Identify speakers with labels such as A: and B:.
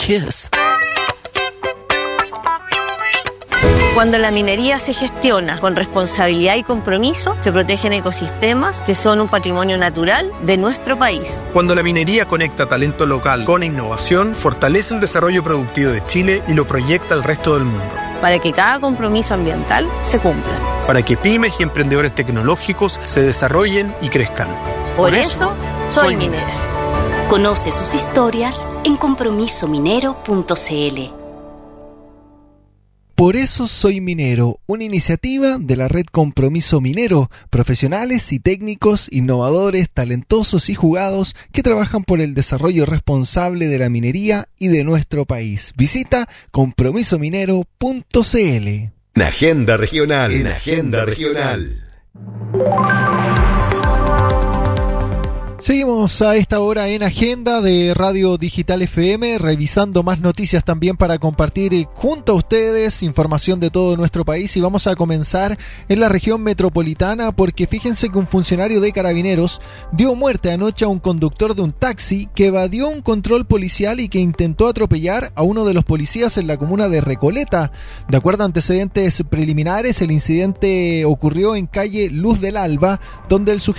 A: kiss.
B: Cuando la minería se gestiona con responsabilidad y compromiso, se protegen ecosistemas que son un patrimonio natural de nuestro país.
C: Cuando la minería conecta talento local con innovación, fortalece el desarrollo productivo de Chile y lo proyecta al resto del mundo.
B: Para que cada compromiso ambiental se cumpla.
C: Para que pymes y emprendedores tecnológicos se desarrollen y crezcan.
B: Por eso, soy minera.
D: Conoce sus historias en compromisominero.cl.
E: Por eso soy minero, una iniciativa de la red Compromiso Minero, profesionales y técnicos, innovadores, talentosos y jugados que trabajan por el desarrollo responsable de la minería y de nuestro país. Visita compromisominero.cl.
F: En Agenda Regional. En Agenda Regional.
E: Seguimos a esta hora en Agenda de Radio Digital FM, revisando más noticias también para compartir junto a ustedes información de todo nuestro país, y vamos a comenzar en la región metropolitana porque fíjense que un funcionario de Carabineros dio muerte anoche a un conductor de un taxi que evadió un control policial y que intentó atropellar a uno de los policías en la comuna de Recoleta. De acuerdo a antecedentes preliminares, el incidente ocurrió en calle Luz del Alba, donde el sujeto